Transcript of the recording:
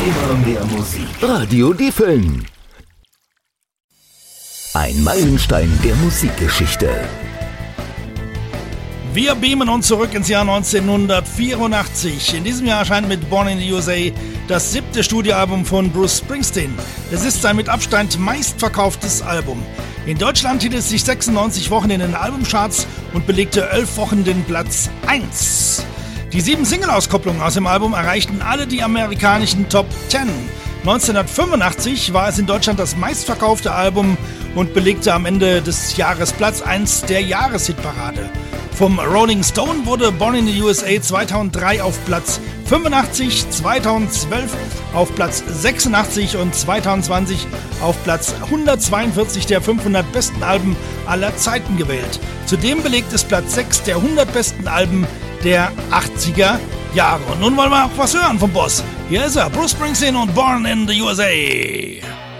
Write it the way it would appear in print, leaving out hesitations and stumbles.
Immer mehr Musik. Radio Diefeln. Ein Meilenstein der Musikgeschichte. Wir beamen uns zurück ins Jahr 1984. In diesem Jahr erscheint mit Born in the USA das 7. Studioalbum von Bruce Springsteen. Es ist sein mit Abstand meistverkauftes Album. In Deutschland hielt es sich 96 Wochen in den Albumcharts und belegte 11 Wochen den Platz 1. Die 7 Single-Auskopplungen aus dem Album erreichten alle die amerikanischen Top 10. 1985 war es in Deutschland das meistverkaufte Album und belegte am Ende des Jahres Platz 1 der Jahreshitparade. Vom Rolling Stone wurde Born in the USA 2003 auf Platz 85, 2012 auf Platz 86 und 2020 auf Platz 142 der 500 besten Alben aller Zeiten gewählt. Zudem belegt es Platz 6 der 100 besten Alben der 80er Jahre. Und nun wollen wir auch was hören vom Boss. Hier ist er, Bruce Springsteen und Born in the USA.